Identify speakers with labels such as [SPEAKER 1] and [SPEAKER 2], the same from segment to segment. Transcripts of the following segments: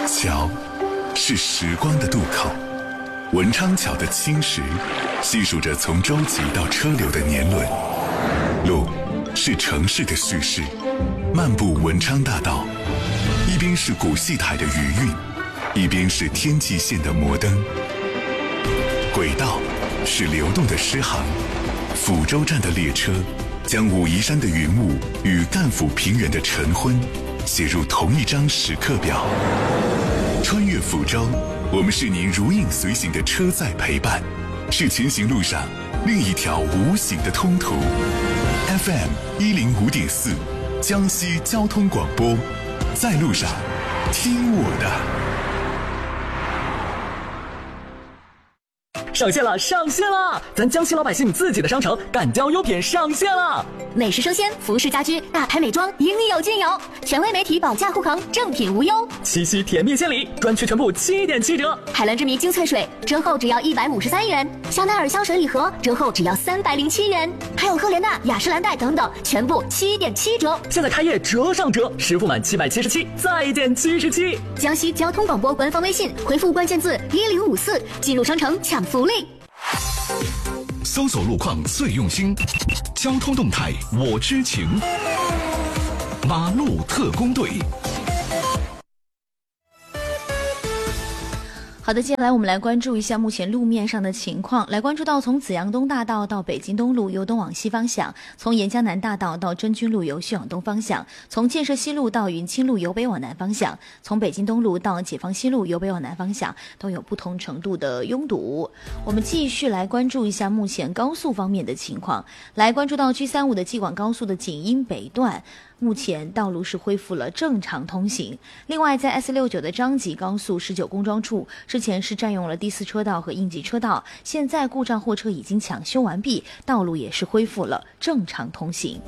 [SPEAKER 1] 桥是时光的渡口，文昌桥的青石细数着从舟楫到车流的年轮。路是城市的叙事，漫步文昌大道，一边是古戏台的余韵，一边是天际线的摩登。轨道是流动的诗行，抚州站的列车将武夷山的云雾与赣抚平原的晨昏写入同一张时刻表。穿越抚州，我们是您如影随形的车载陪伴，是前行路上另一条无形的通途。FM105.4，江西交通广播，在路上，听我的。
[SPEAKER 2] 上线了，上线了！咱江西老百姓自己的商城敢交优品上线了，
[SPEAKER 3] 美食生鲜、服饰家居、大牌美妆，应有尽有。权威媒体保价护航，正品无忧。
[SPEAKER 2] 七夕甜蜜献礼，专区全部7.7折。
[SPEAKER 3] 海蓝之谜精粹水折后只要153元，香奈儿香水礼盒折后只要307元，还有赫莲娜、雅诗兰黛等等，全部7.7折。
[SPEAKER 2] 现在开业折上折，实付满777再减77。
[SPEAKER 3] 江西交通广播官方微信回复关键字1054，进入商城抢福利。
[SPEAKER 4] 搜索路况最用心，交通动态我知情。马路特工队。
[SPEAKER 5] 好的，接下来我们来关注一下目前路面上的情况。来关注到从紫阳东大道到北京东路由东往西方向，从沿江南大道到真君路由西往东方向，从建设西路到云清路由北往南方向，从北京东路到解放西路由北往南方向都有不同程度的拥堵。我们继续来关注一下目前高速方面的情况。来关注到 G35 的济广高速的锦英北段，目前道路是恢复了正常通行。另外，在 S69 的张集高速19公庄处，之前是占用了第4车道和应急车道，现在故障货车已经抢修完毕，道路也是恢复了正常通行。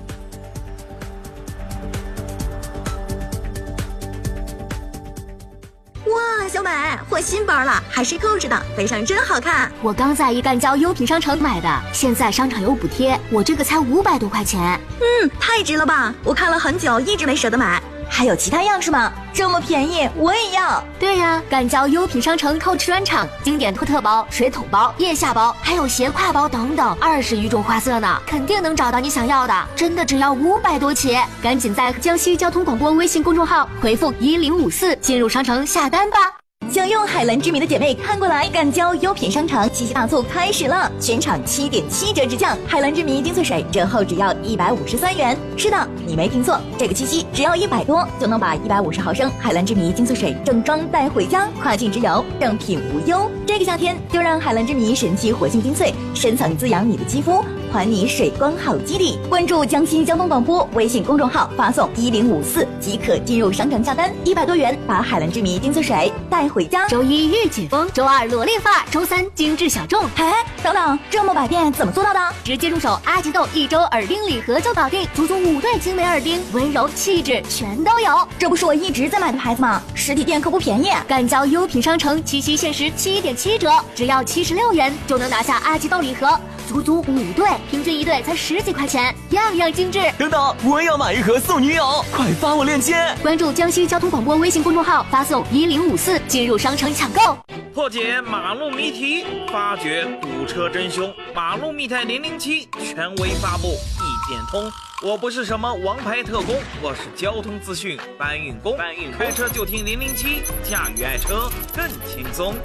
[SPEAKER 6] 哇，小美，换新包了，还是扣着的，背上真好看。
[SPEAKER 3] 我刚在一赣交优品商城买的，现在商场有补贴，我这个才500多块钱。
[SPEAKER 6] 太值了吧！我看了很久，一直没舍得买。还有其他样式吗？这么便宜，我也要。
[SPEAKER 3] 对呀，赣交优品商城扣吃专场，经典托特包、水桶包、腋下包，还有斜挎包等等，20余种花色呢，肯定能找到你想要的。真的只要500多起，赶紧在江西交通广播微信公众号回复1054进入商城下单吧。
[SPEAKER 6] 想用海蓝之谜的姐妹看过来，赣交优品商城七夕大促开始了，全场7.7折直降，海蓝之谜精粹水折后只要153元。是的，你没听错，这个七夕只要100多就能把150毫升海蓝之谜精粹水正装带回家，跨境直邮，正品无忧。这个夏天就让海蓝之谜神奇活性精粹深层滋养你的肌肤，还你水光好肌理。关注江西交通广播微信公众号，发送1054即可进入商城下单，100多元把海蓝之谜精粹水带回家。
[SPEAKER 3] 周一御姐风，周二萝莉发，周三精致小众。
[SPEAKER 6] 等等，这么百变怎么做到的？
[SPEAKER 3] 直接入手阿吉豆1周耳钉礼盒就搞定，足足5对精美耳钉，温柔气质全都有。
[SPEAKER 6] 这不是我一直在买的牌子吗？实体店可不便宜。
[SPEAKER 3] 赣交优品商城七夕限时7.7折，只要76元就能拿下阿吉豆礼盒，足足5对，平均1对才10几块钱，样样精致。
[SPEAKER 2] 等等，我也要买一盒送女友，快发我链接。
[SPEAKER 3] 关注江西交通广播微信公众号，发送1054进入商城抢购。
[SPEAKER 7] 破解马路谜题，发掘堵车真凶，马路密探007权威发布，一点通。我不是什么王牌特工，我是交通资讯搬运工。开车就听007，驾驭爱车更轻松。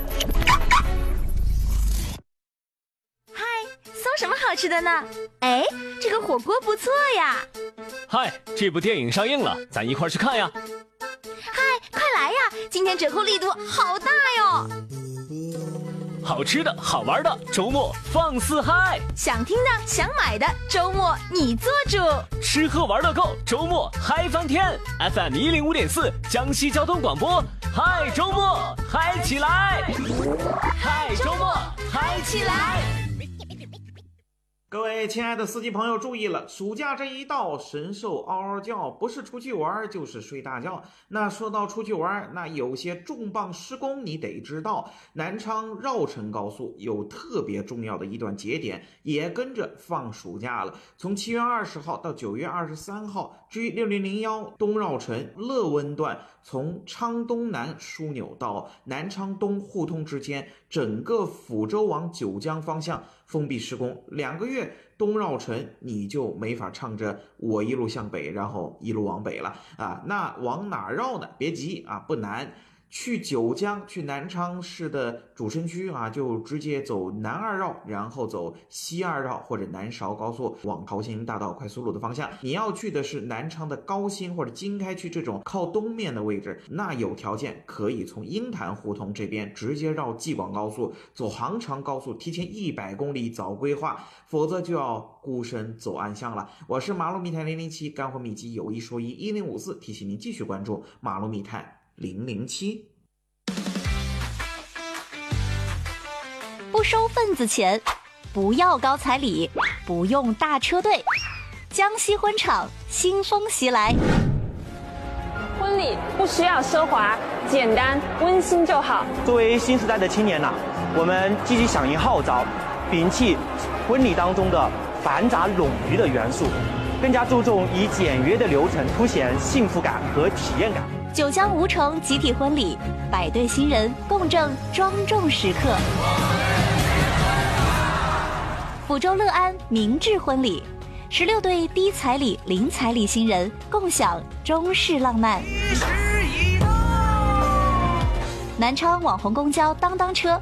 [SPEAKER 8] 嗨，搜什么好吃的呢？哎，这个火锅不错呀。
[SPEAKER 9] 嗨，这部电影上映了，咱一块去看呀。
[SPEAKER 8] 嗨，快来呀！今天折扣力度好大哟！
[SPEAKER 9] 好吃的好玩的，周末放肆嗨！
[SPEAKER 8] 想听的想买的，周末你做主。
[SPEAKER 9] 吃喝玩乐购，周末嗨翻天。FM105.4，江西交通广播，嗨周末嗨起来！嗨周末嗨起来！
[SPEAKER 7] 各位亲爱的司机朋友注意了，暑假这一到，神兽嗷嗷叫，不是出去玩就是睡大觉。那说到出去玩，那有些重磅施工你得知道，南昌绕城高速有特别重要的一段节点也跟着放暑假了，从7月20号到9月23号 G6001东绕城乐温段从昌东南枢纽到南昌东互通之间，整个抚州往九江方向封闭施工，2个月东绕城你就没法唱着我一路向北，然后一路往北了啊。那往哪绕呢？别急啊，不难。去九江，去南昌市的主城区啊，就直接走南二绕，然后走西二绕或者南韶高速往朝鲜大道快速路的方向。你要去的是南昌的高新或者经开区这种靠东面的位置，那有条件可以从鹰潭胡同这边直接绕济广高速，走杭长高速，提前100公里早规划，否则就要孤身走暗巷了。我是马路密探007，干货秘籍有一说一1054，提醒您继续关注马路密探007。
[SPEAKER 6] 不收份子钱，不要高彩礼，不用大车队，江西婚场新风袭来。
[SPEAKER 10] 婚礼不需要奢华，简单温馨就好。
[SPEAKER 11] 作为新时代的青年呐，我们积极响应号召，摒弃婚礼当中的繁杂冗余的元素，更加注重以简约的流程凸显幸福感和体验感。
[SPEAKER 6] 九江吴城集体婚礼，100对新人共振庄重时刻。抚州乐安明志婚礼，16对低彩礼、零彩礼新人共享中式浪漫。南昌网红公交当当车